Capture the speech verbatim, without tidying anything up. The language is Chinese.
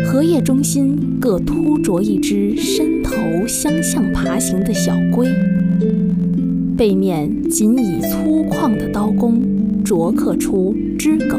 荷叶中心各突着一只伸头相向爬行的小龟，背面仅以粗犷的刀工琢刻出知梗